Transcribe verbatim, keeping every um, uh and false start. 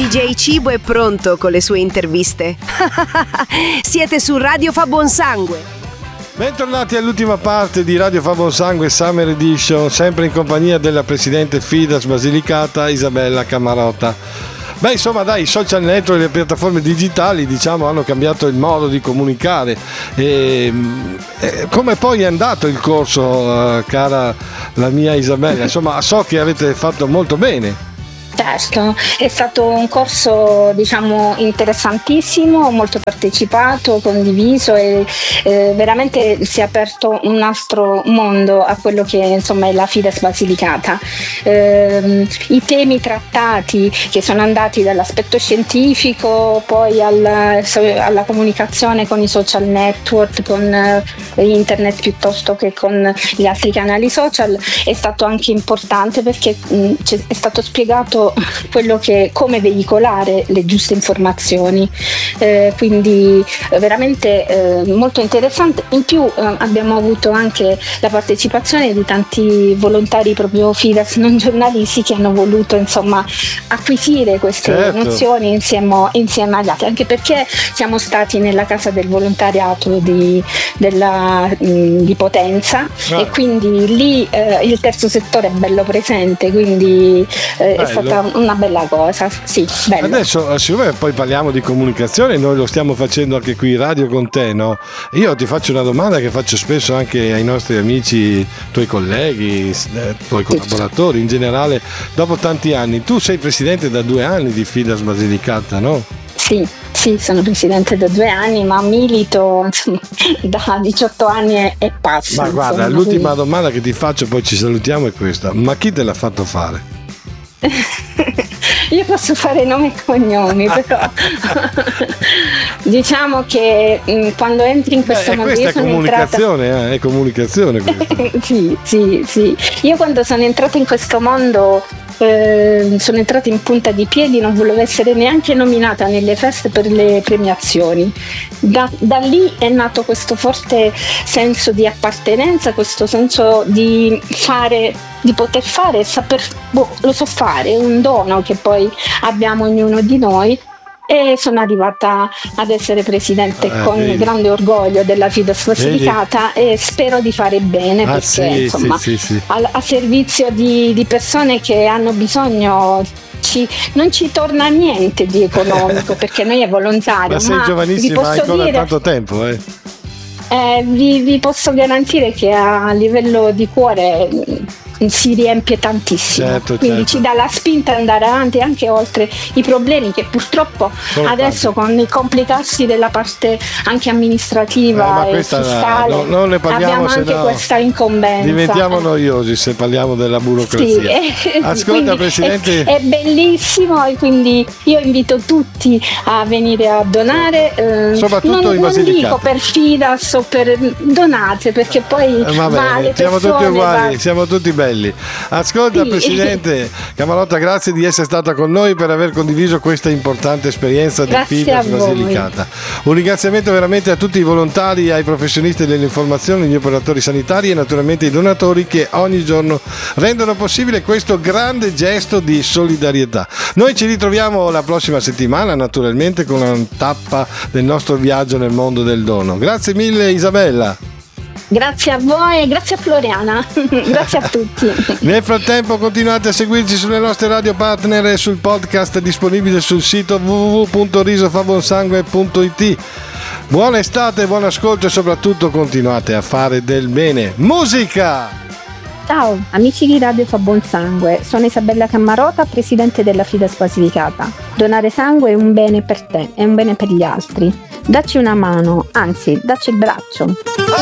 D J Cibo è pronto con le sue interviste. Siete su Radio Fa Buon Sangue. Bentornati all'ultima parte di Radio Fa Buon Sangue Summer Edition, sempre in compagnia della presidente Fidas Basilicata Isabella Camarota. Beh, insomma, dai, i social network e le piattaforme digitali, diciamo, hanno cambiato il modo di comunicare. E, e come poi è andato il corso, uh, cara la mia Isabella? Insomma, so che avete fatto molto bene. Certo, è stato un corso, diciamo, interessantissimo, molto partecipato, condiviso e eh, veramente si è aperto un altro mondo a quello che insomma è la Fides Basilicata. Eh, I temi trattati, che sono andati dall'aspetto scientifico poi alla, alla comunicazione con i social network, con eh, internet piuttosto che con gli altri canali social, è stato anche importante perché mh, è stato spiegato quello che come veicolare le giuste informazioni, eh, quindi veramente eh, molto interessante. In più eh, abbiamo avuto anche la partecipazione di tanti volontari proprio Fides non giornalisti che hanno voluto insomma acquisire queste certo. nozioni insieme, insieme agli altri, anche perché siamo stati nella casa del volontariato di, della, mh, di Potenza ah. e quindi lì eh, il terzo settore è bello presente, quindi eh, è stata una bella cosa, sì, bello. Adesso, siccome poi parliamo di comunicazione, noi lo stiamo facendo anche qui in radio con te, no? Io ti faccio una domanda che faccio spesso anche ai nostri amici, tuoi colleghi, eh, tuoi collaboratori in generale. Dopo tanti anni, tu sei presidente da due anni di Fides Basilicata, no? Sì, sì, sono presidente da due anni, ma milito insomma, da diciotto anni e, e passa. Ma guarda, insomma, l'ultima quindi... domanda che ti faccio, poi ci salutiamo, è questa: ma chi te l'ha fatto fare? Io posso fare nomi e cognomi, però diciamo che mh, quando entri in questo Beh, mondo questa io è sono comunicazione, entrata... eh, è comunicazione questa. sì, sì, sì. Io quando sono entrata in questo mondo eh, sono entrata in punta di piedi, non volevo essere neanche nominata nelle feste per le premiazioni. Da, da lì è nato questo forte senso di appartenenza, questo senso di fare, di poter fare e saper, boh, lo so fare, è un dono che poi abbiamo ognuno di noi. E sono arrivata ad essere presidente eh, con vedi. grande orgoglio della Fides Basilicata e spero di fare bene ah, perché sì, insomma sì, sì, sì. A, a servizio di, di persone che hanno bisogno. Ci, non ci torna niente di economico perché noi è volontario. Ma sei ma giovanissima, hai ancora dire, tanto tempo eh. Eh, vi, vi posso garantire che a livello di cuore si riempie tantissimo, certo, quindi certo. ci dà la spinta ad andare avanti anche oltre i problemi che purtroppo sono adesso tanti. Con il complicarsi della parte anche amministrativa eh, e fiscale no, non ne parliamo, abbiamo anche no questa incombenza, diventiamo noiosi se parliamo della burocrazia. Sì, ascolta Presidente, è, è bellissimo e quindi io invito tutti a venire a donare, eh, soprattutto non, in non Basilicata, dico per Fidas o per donate perché poi eh, va bene, siamo tutti uguali, va... siamo tutti belli. Ascolta sì. Presidente Camarota, grazie di essere stata con noi, per aver condiviso questa importante esperienza di Fides Basilicata. Un ringraziamento veramente a tutti i volontari, ai professionisti dell'informazione, gli operatori sanitari e naturalmente i donatori che ogni giorno rendono possibile questo grande gesto di solidarietà. Noi ci ritroviamo la prossima settimana naturalmente con una tappa del nostro viaggio nel mondo del dono. Grazie mille Isabella. Grazie a voi e grazie a Floriana, grazie a tutti. Nel frattempo continuate a seguirci sulle nostre radio partner e sul podcast disponibile sul sito w w w punto risofabonsangue punto i t. Buona estate, buon ascolto e soprattutto continuate a fare del bene. Musica! Ciao amici di Radio Fa Buon Sangue, sono Isabella Camarota, presidente della Fides Basilicata. Donare sangue è un bene per te, è un bene per gli altri. Dacci una mano, anzi, dacci il braccio.